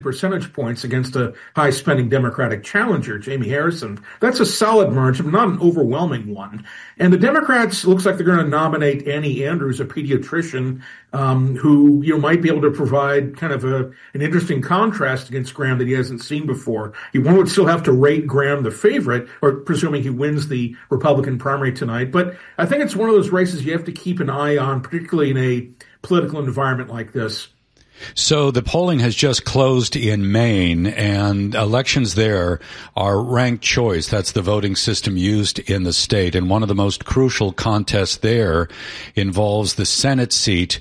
percentage points against a high-spending Democratic challenger, Jamie Harrison. That's a solid margin, but not an overwhelming one. And the Democrats looks like they're going to nominate Annie Andrews, a pediatrician, who might be able to provide kind of an interesting contrast against Graham that he hasn't seen before. One would still have to rate Graham the favorite, or presuming he wins the Republican primary tonight. But I think it's one of those races you have to keep an eye on, particularly in a political environment like this. So the polling has just closed in Maine, and elections there are ranked choice. That's the voting system used in the state. And one of the most crucial contests there involves the Senate seat.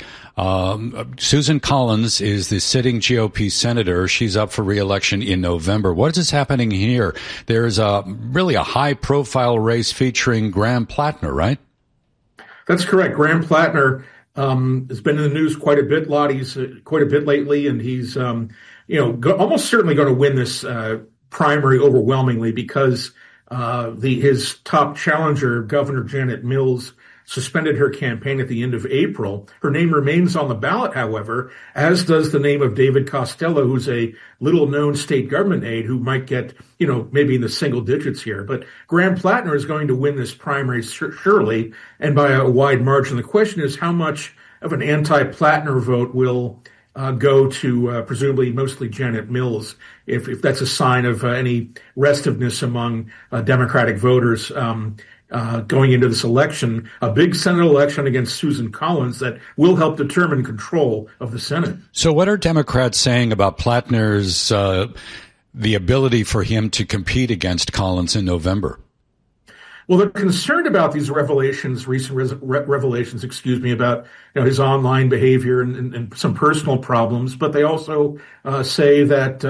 Susan Collins is the sitting GOP senator. She's up for re-election in November. What is happening here? There's really a high-profile race featuring Graham Plattner, right? That's correct. Graham Plattner has been in the news quite a bit, Lottie's quite a bit lately, and he's, almost certainly going to win this primary overwhelmingly because his top challenger, Governor Janet Mills, suspended her campaign at the end of April. Her name remains on the ballot, however, as does the name of David Costello, who's a little-known state government aide who might get, maybe in the single digits here. But Graham Plattner is going to win this primary surely, and by a wide margin. The question is how much of an anti-Plattner vote will go to presumably mostly Janet Mills, if that's a sign of any restiveness among Democratic voters. Going into this election, a big Senate election against Susan Collins that will help determine control of the Senate. So what are Democrats saying about Plattner's, the ability for him to compete against Collins in November? Well, they're concerned about these revelations, recent revelations, about his online behavior and some personal problems. But they also say that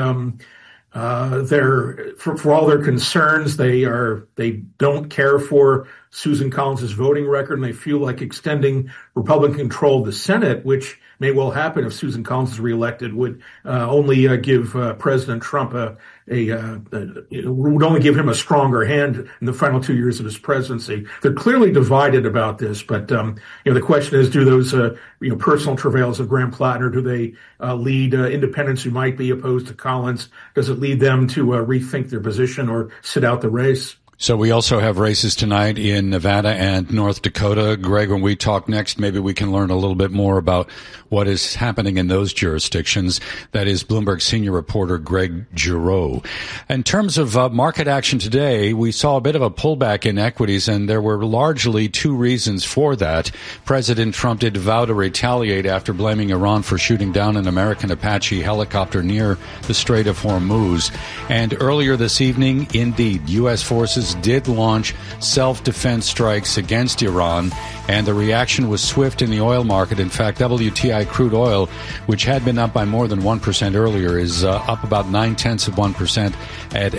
they're for all their concerns, they don't care for Susan Collins' voting record, and they feel like extending Republican control of the Senate, which may well happen if Susan Collins is reelected, would only give President Trump would only give him a stronger hand in the final 2 years of his presidency. They're clearly divided about this, but the question is, do those personal travails of Graham Plattner, do they lead independents who might be opposed to Collins? Does it lead them to rethink their position or sit out the race? So we also have races tonight in Nevada and North Dakota. Greg, when we talk next, maybe we can learn a little bit more about what is happening in those jurisdictions. That is Bloomberg senior reporter Greg Giroux. In terms of market action today, we saw a bit of a pullback in equities, and there were largely two reasons for that. President Trump did vow to retaliate after blaming Iran for shooting down an American Apache helicopter near the Strait of Hormuz. And earlier this evening, indeed, U.S. forces did launch self-defense strikes against Iran, and the reaction was swift in the oil market. In fact, WTI crude oil, which had been up by more than 1% earlier, is up about 0.9% at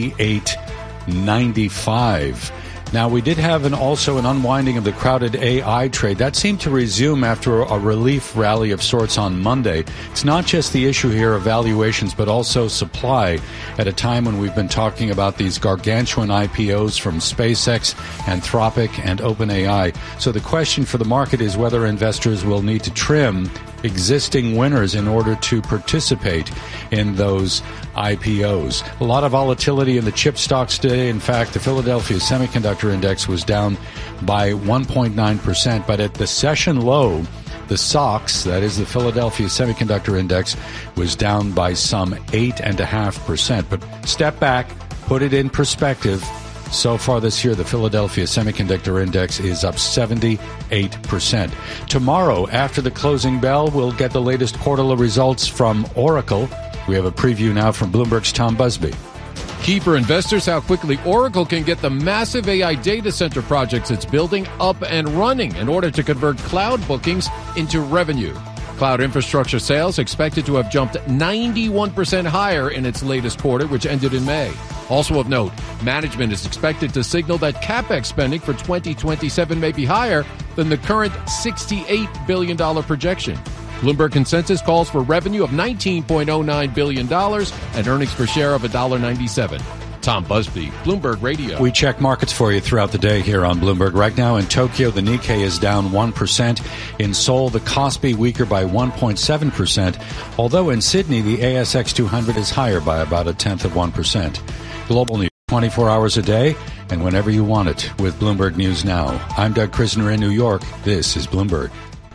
$88.95. Now, we did have also an unwinding of the crowded AI trade. That seemed to resume after a relief rally of sorts on Monday. It's not just the issue here of valuations, but also supply at a time when we've been talking about these gargantuan IPOs from SpaceX, Anthropic, and OpenAI. So the question for the market is whether investors will need to trim existing winners in order to participate in those IPOs. A lot of volatility in the chip stocks today. In fact, the Philadelphia Semiconductor Index was down by 1.9%, but at the session low, the SOX, that is the Philadelphia Semiconductor Index, was down by some 8.5%. But step back, put it in perspective. So far this year, the Philadelphia Semiconductor Index is up 78%. Tomorrow, after the closing bell, we'll get the latest quarterly results from Oracle. We have a preview now from Bloomberg's Tom Busby. Key for investors, how quickly Oracle can get the massive AI data center projects it's building up and running in order to convert cloud bookings into revenue. Cloud infrastructure sales expected to have jumped 91% higher in its latest quarter, which ended in May. Also of note, management is expected to signal that CapEx spending for 2027 may be higher than the current $68 billion projection. Bloomberg consensus calls for revenue of $19.09 billion and earnings per share of $1.97. Tom Busby, Bloomberg Radio. We check markets for you throughout the day here on Bloomberg. Right now in Tokyo, the Nikkei is down 1%. In Seoul, the Kospi weaker by 1.7%. Although in Sydney, the ASX 200 is higher by about 0.1%. Global news 24 hours a day and whenever you want it with Bloomberg News Now. I'm Doug Krisner in New York. This is Bloomberg.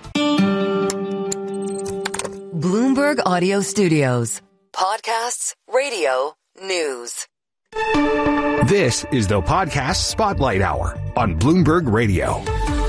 Bloomberg Audio Studios. Podcasts, radio, news. This is the Podcast Spotlight Hour on Bloomberg Radio.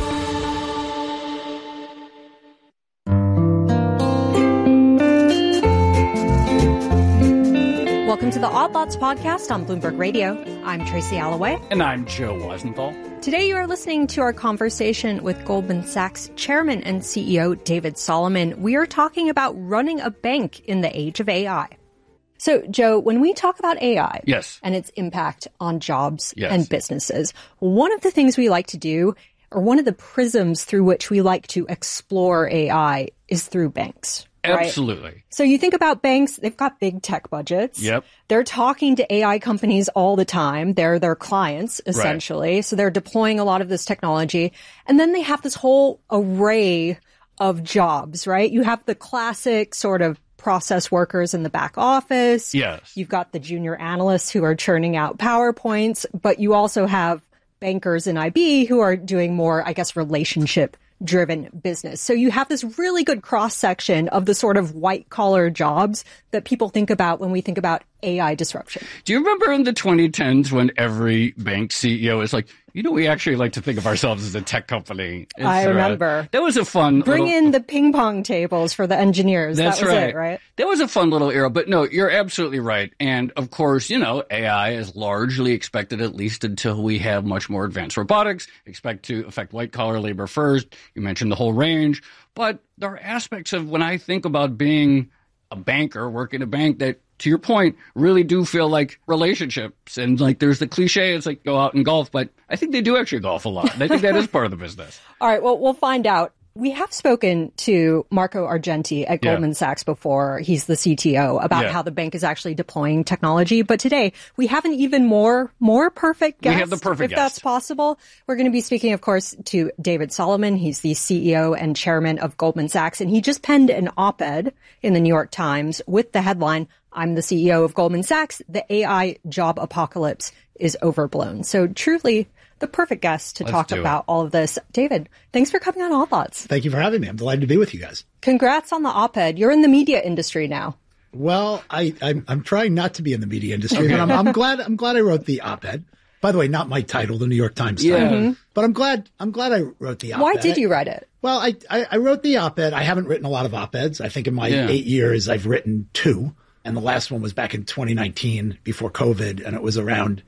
Welcome to the Odd Lots podcast on Bloomberg Radio. I'm Tracy Alloway. And I'm Joe Weisenthal. Today you are listening to our conversation with Goldman Sachs Chairman and CEO David Solomon. We are talking about running a bank in the age of AI. So, Joe, when we talk about AI and its impact on jobs and businesses, one of the things we like to do, or one of the prisms through which we like to explore AI, is through banks. Right? Absolutely. So you think about banks, they've got big tech budgets. Yep. They're talking to AI companies all the time. They're their clients, essentially. Right. So they're deploying a lot of this technology. And then they have this whole array of jobs, right? You have the classic sort of process workers in the back office. Yes. You've got the junior analysts who are churning out PowerPoints, but you also have bankers in IB who are doing more, I guess, relationship driven business. So you have this really good cross section of the sort of white collar jobs that people think about when we think about AI disruption. Do you remember in the 2010s when every bank CEO is like, we actually like to think of ourselves as a tech company. I remember. That was a fun Bring in the ping pong tables for the engineers. That's that was right. It, right? That was a fun little era. But no, you're absolutely right. And of course, AI is largely expected, at least until we have much more advanced robotics, expect to affect white collar labor first. You mentioned the whole range. But there are aspects of when I think about being a banker, working a bank, that, to your point, really do feel like relationships. And like there's the cliche, it's like go out and golf, but I think they do actually golf a lot. And I think that is part of the business. All right, well, we'll find out. We have spoken to Marco Argenti at Goldman Sachs before. He's the CTO, about how the bank is actually deploying technology. But today we have an even more perfect guest. We have the perfect guest. If that's possible. We're going to be speaking, of course, to David Solomon. He's the CEO and chairman of Goldman Sachs. And he just penned an op-ed in the New York Times with the headline, "I'm the CEO of Goldman Sachs. The AI job apocalypse is overblown." So truly the perfect guest to talk about all of this. David, thanks for coming on All Thoughts. Thank you for having me. I'm delighted to be with you guys. Congrats on the op-ed. You're in the media industry now. Well, I'm trying not to be in the media industry, but I'm glad I wrote the op-ed. By the way, not my title, the New York Times title, but I'm glad I wrote the op-ed. Why did you write it? Well, I wrote the op-ed. I haven't written a lot of op-eds. I think in my 8 years, I've written 2, and the last one was back in 2019 before COVID, and it was around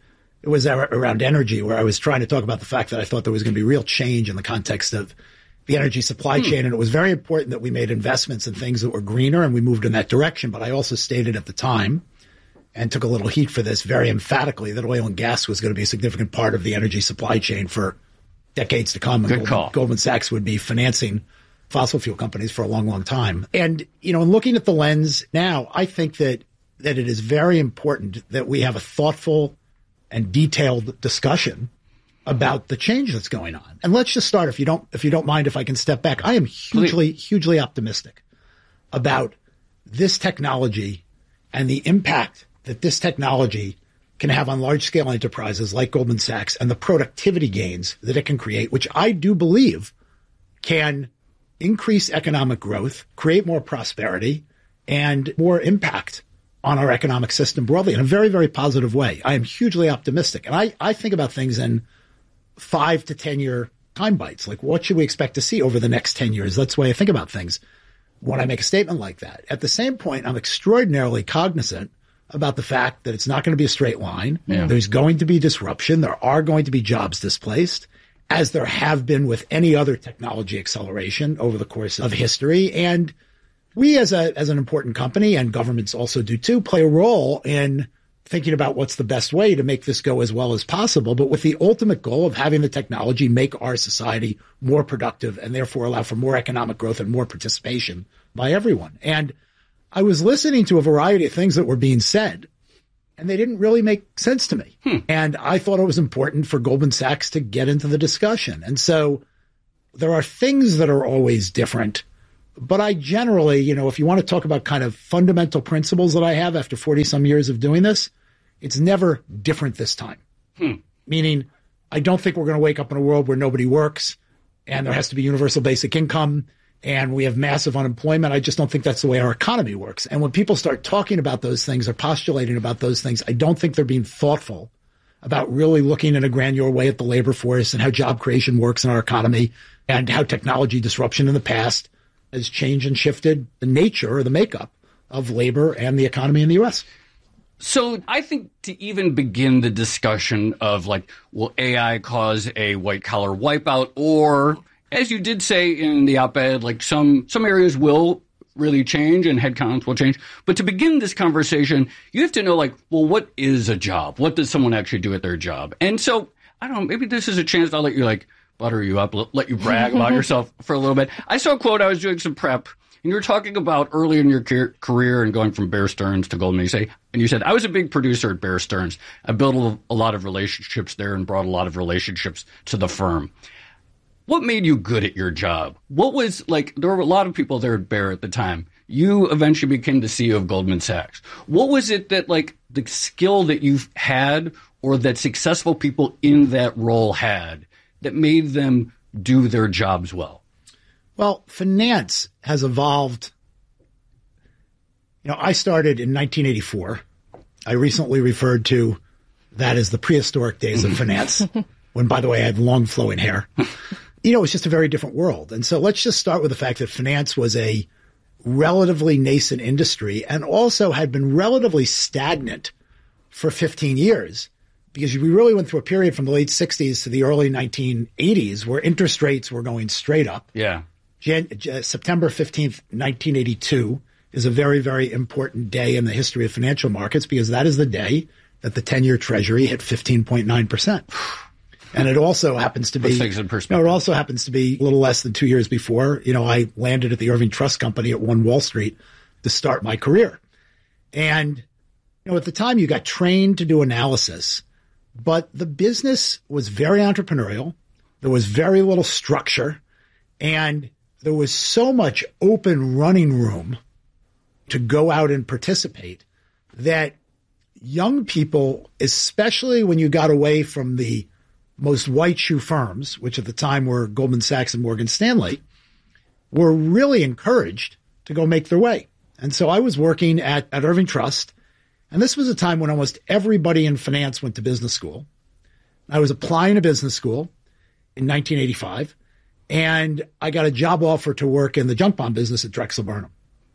energy, where I was trying to talk about the fact that I thought there was going to be real change in the context of the energy supply chain. And it was very important that we made investments in things that were greener, and we moved in that direction. But I also stated at the time, and took a little heat for this very emphatically, that oil and gas was going to be a significant part of the energy supply chain for decades to come. Good call. Goldman Sachs would be financing fossil fuel companies for a long, long time. And, in looking at the lens now, I think that it is very important that we have a thoughtful and detailed discussion about the change that's going on. And let's just start, if you don't mind, if I can step back. I am hugely optimistic about this technology and the impact that this technology can have on large scale enterprises like Goldman Sachs, and the productivity gains that it can create, which I do believe can increase economic growth, create more prosperity, and more impact on our economic system broadly in a very, very positive way. I am hugely optimistic. And I think about things in 5 to 10 year time bites. Like, what should we expect to see over the next 10 years? That's the way I think about things when I make a statement like that. At the same point, I'm extraordinarily cognizant about the fact that it's not going to be a straight line. Yeah. There's going to be disruption. There are going to be jobs displaced, as there have been with any other technology acceleration over the course of history. And we as an important company, and governments also do too, play a role in thinking about what's the best way to make this go as well as possible, but with the ultimate goal of having the technology make our society more productive and therefore allow for more economic growth and more participation by everyone. And I was listening to a variety of things that were being said and they didn't really make sense to me. And I thought it was important for Goldman Sachs to get into the discussion. And so there are things that are always different. But I generally, if you want to talk about kind of fundamental principles that I have after 40 some years of doing this, it's never different this time. Meaning, I don't think we're going to wake up in a world where nobody works and there has to be universal basic income and we have massive unemployment. I just don't think that's the way our economy works. And when people start talking about those things or postulating about those things, I don't think they're being thoughtful about really looking in a granular way at the labor force and how job creation works in our economy and how technology disruption in the past has changed and shifted the nature or the makeup of labor and the economy in the U.S. So I think to even begin the discussion of will AI cause a white collar wipeout, or as you did say in the op-ed, some areas will really change and headcounts will change. But to begin this conversation, you have to know what is a job? What does someone actually do at their job? And so I don't know, maybe this is a chance I'll let you butter you up, let you brag about yourself for a little bit. I saw a quote, I was doing some prep, and you were talking about early in your career and going from Bear Stearns to Goldman. You said, I was a big producer at Bear Stearns. I built a lot of relationships there and brought a lot of relationships to the firm. What made you good at your job? What was there were a lot of people there at Bear at the time. You eventually became the CEO of Goldman Sachs. What was it that the skill that you've had or that successful people in that role had that made them do their jobs well? Well, finance has evolved. I started in 1984. I recently referred to that as the prehistoric days of finance, when, by the way, I had long flowing hair. It was just a very different world. And so let's just start with the fact that finance was a relatively nascent industry and also had been relatively stagnant for 15 years. Because we really went through a period from the late 60s to the early 1980s where interest rates were going straight up. Yeah. September 15th, 1982 is a very, very important day in the history of financial markets because that is the day that the 10-year Treasury hit 15.9%. And it also happens to be, things in perspective. It also happens to be a little less than 2 years before, I landed at the Irving Trust Company at One Wall Street to start my career. And, at the time you got trained to do analysis. But the business was very entrepreneurial. There was very little structure. And there was so much open running room to go out and participate that young people, especially when you got away from the most white shoe firms, which at the time were Goldman Sachs and Morgan Stanley, were really encouraged to go make their way. And so I was working at Irving Trust. And this was a time when almost everybody in finance went to business school. I was applying to business school in 1985, and I got a job offer to work in the junk bond business at Drexel Burnham.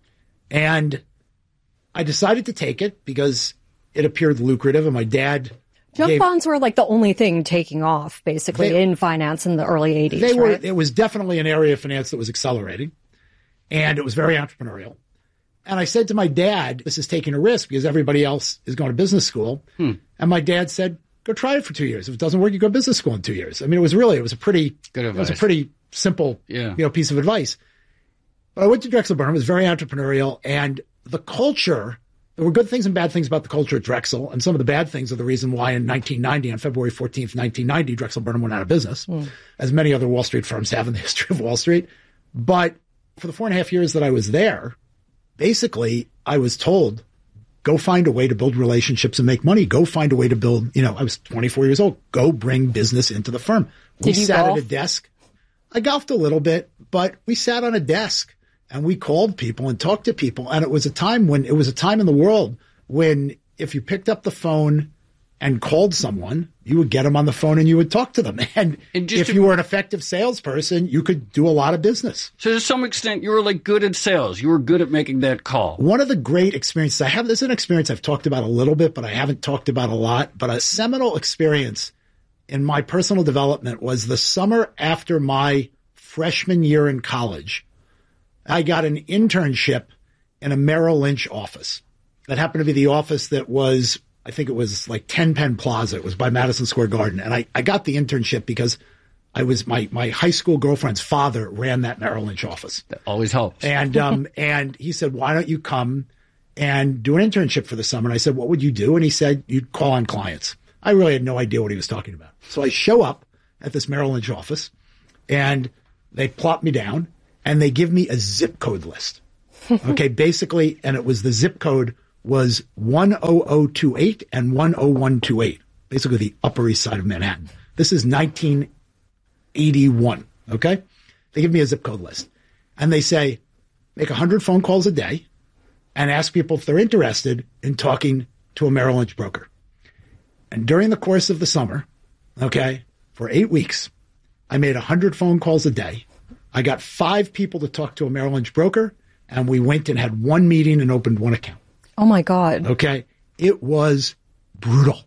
And I decided to take it because it appeared lucrative, and my dad Junk bonds were the only thing taking off, basically, in finance in the early 80s, right? It was definitely an area of finance that was accelerating, and it was very entrepreneurial. And I said to my dad, this is taking a risk because everybody else is going to business school. And my dad said, go try it for 2 years. If it doesn't work, you go to business school in 2 years. I mean, it was a pretty good advice. It was a pretty simple, piece of advice. But I went to Drexel Burnham. It was very entrepreneurial. And the culture, there were good things and bad things about the culture at Drexel. And some of the bad things are the reason why in 1990, on February 14th, 1990, Drexel Burnham went out of business, as many other Wall Street firms have in the history of Wall Street. But for the 4.5 years that I was there, basically, I was told, go find a way to build relationships and make money. Go find a way to build, I was 24 years old. Go bring business into the firm. We sat at a desk. I golfed a little bit, but we sat on a desk and we called people and talked to people. And it was a time in the world when if you picked up the phone and called someone, you would get them on the phone and you would talk to them. And if you were an effective salesperson, you could do a lot of business. So to some extent, you were good at sales. You were good at making that call. One of the great experiences I have, this is an experience I've talked about a little bit, but I haven't talked about a lot. But a seminal experience in my personal development was the summer after my freshman year in college. I got an internship in a Merrill Lynch office. That happened to be the office that was, I think it was 10 Penn Plaza. It was by Madison Square Garden. And I got the internship because I was my high school girlfriend's father ran that Merrill Lynch office. That always helps. And he said, why don't you come and do an internship for the summer. And I said, what would you do? And he said, you'd call on clients. I really had no idea what he was talking about. So I show up at this Merrill Lynch office, and they plop me down, and they give me a zip code list. Okay, basically, and it was the zip code was 10028 and 10128, basically the Upper East Side of Manhattan. This is 1981, okay? They give me a zip code list, and they say, make 100 phone calls a day and ask people if they're interested in talking to a Merrill Lynch broker. And during the course of the summer, okay, for 8 weeks, I made 100 phone calls a day. I got 5 people to talk to a Merrill Lynch broker, and we went and had 1 meeting and opened 1 account. Oh, my God. Okay. It was brutal.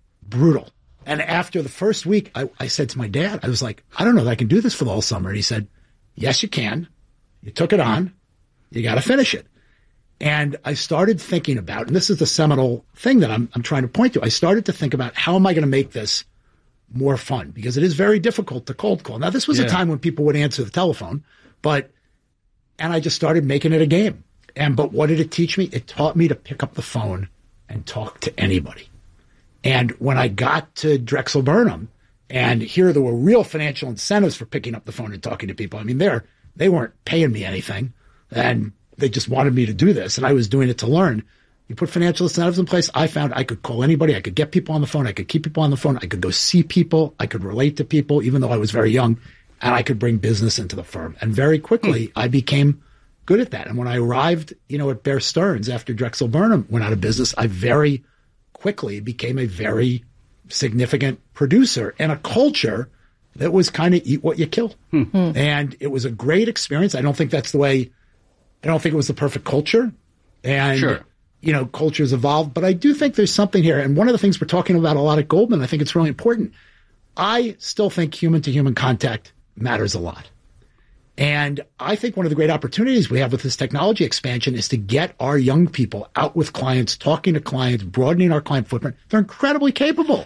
And after the first week, I said to my dad, I was like, I don't know if I can do this for the whole summer. And he said, yes, you can. You took it on. You got to finish it. And I started thinking about, and this is the seminal thing that I'm trying to point to. I started to think about, how am I going to make this more fun? Because it is very difficult to cold call. Now, this was a time when people would answer the telephone, and I just started making it a game. But what did it teach me? It taught me to pick up the phone and talk to anybody. And when I got to Drexel Burnham, and here there were real financial incentives for picking up the phone and talking to people. I mean, they weren't paying me anything, and they just wanted me to do this, and I was doing it to learn. You put financial incentives in place, I found I could call anybody. I could get people on the phone. I could keep people on the phone. I could go see people. I could relate to people, even though I was very young, and I could bring business into the firm. And very quickly, I became good at that. And when I arrived, at Bear Stearns after Drexel Burnham went out of business, I very quickly became a very significant producer in a culture that was kind of eat what you kill. And it was a great experience. I don't think it was the perfect culture. And, cultures evolved. But I do think there's something here. And one of the things we're talking about a lot at Goldman, I think it's really important. I still think human-to-human contact matters a lot. And I think one of the great opportunities we have with this technology expansion is to get our young people out with clients, talking to clients, broadening our client footprint. They're incredibly capable.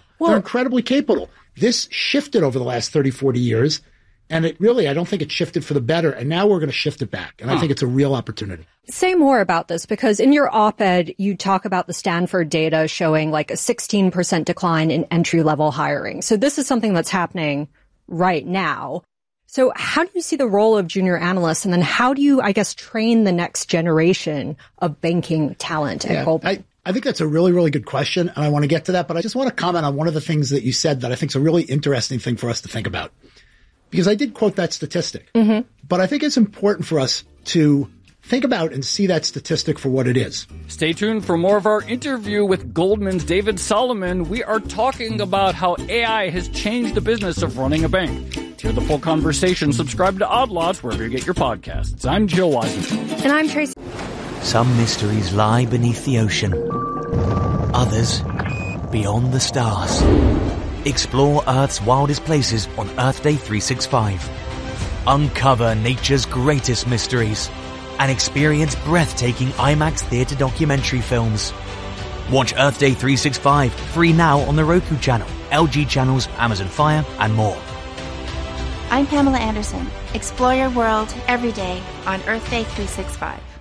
This shifted over the last 30, 40 years. And I don't think it shifted for the better. And now we're going to shift it back. And I think it's a real opportunity. Say more about this, because in your op-ed, you talk about the Stanford data showing like a 16% decline in entry-level hiring. So this is something that's happening right now. So how do you see the role of junior analysts? And then how do you, train the next generation of banking talent at Goldman? I think that's a really, really good question. And I want to get to that. But I just want to comment on one of the things that you said that I think is a really interesting thing for us to think about. Because I did quote that statistic. But I think it's important for us to think about and see that statistic for what it is. Stay tuned for more of our interview with Goldman's David Solomon. We are talking about how AI has changed the business of running a bank. To hear the full conversation, subscribe to Odd Lots wherever you get your podcasts. I'm Jill Weisenthal. And I'm Tracy. Some mysteries lie beneath the ocean. Others beyond the stars. Explore Earth's wildest places on Earth Day 365. Uncover nature's greatest mysteries and experience breathtaking IMAX theater documentary films. Watch Earth Day 365 free now on the Roku channel, LG channels, Amazon Fire, and more. I'm Pamela Anderson. Explore your world every day on Earth Day 365.